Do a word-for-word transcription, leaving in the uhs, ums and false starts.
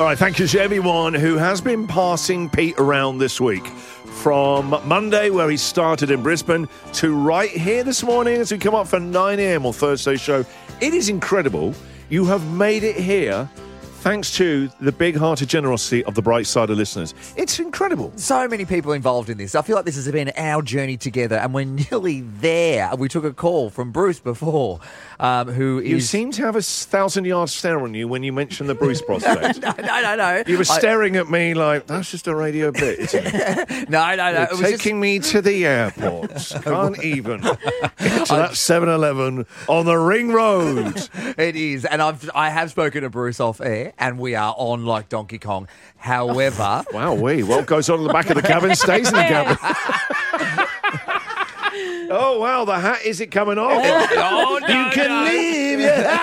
All right, thank you to everyone who has been passing Pete around this week. From Monday, where he started in Brisbane, to right here this morning as we come up for nine a.m. on Thursday's show. It is incredible. You have made it here thanks to the big-hearted generosity of the Bright Side of listeners. It's incredible. So many people involved in this. I feel like this has been our journey together, and we're nearly there. We took a call from Bruce before, um, who is... You seem to have a thousand-yard stare on you when you mention the Bruce prospect. no, no, no, no. You were I... staring at me like, that's just a radio bit, isn't it? no, no, no. You're it was taking just... me to the airport. Can't even get to that seven eleven on the Ring Road. It is, and I've I have spoken to Bruce off air, and we are on like Donkey Kong. However, wow, we what goes on in the back of the cabin stays in the cabin. Oh wow, the hat is it coming off? oh, no, you can no. leave your hat.